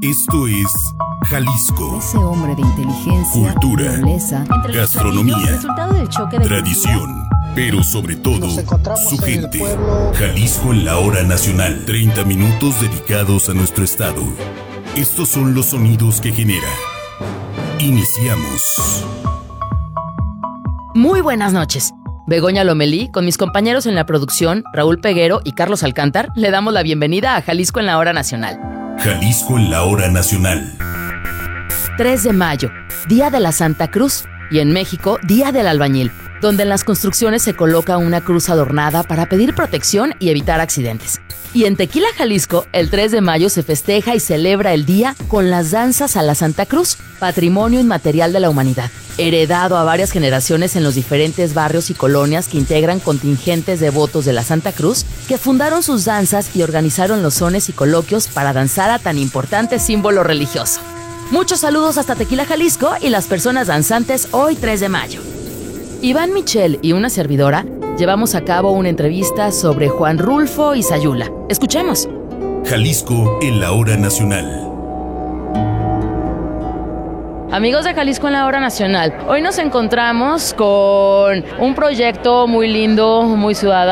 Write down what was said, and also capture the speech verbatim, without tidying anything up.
Esto es Jalisco. Ese hombre de inteligencia, cultura, nobleza, gastronomía, resultado del choque de tradición, pero sobre todo su gente. Pueblo... Jalisco en la hora nacional. treinta minutos dedicados a nuestro estado. Estos son los sonidos que genera. Iniciamos. Muy buenas noches. Begoña Lomelí, con mis compañeros en la producción, Raúl Peguero y Carlos Alcántar, le damos la bienvenida a Jalisco en la hora nacional. Jalisco en la hora nacional. tres de mayo, Día de la Santa Cruz, y en México, Día del Albañil, donde en las construcciones se coloca una cruz adornada para pedir protección y evitar accidentes. Y en Tequila, Jalisco, el tres de mayo se festeja y celebra el día con las danzas a la Santa Cruz, patrimonio inmaterial de la humanidad, heredado a varias generaciones en los diferentes barrios y colonias que integran contingentes devotos de la Santa Cruz, que fundaron sus danzas y organizaron los sones y coloquios para danzar a tan importante símbolo religioso. Muchos saludos hasta Tequila, Jalisco, y las personas danzantes hoy tres de mayo. Iván Michel y una servidora llevamos a cabo una entrevista sobre Juan Rulfo y Sayula. Escuchemos. Jalisco en la hora nacional. Amigos de Jalisco en la hora nacional, hoy nos encontramos con un proyecto muy lindo, muy ciudadano.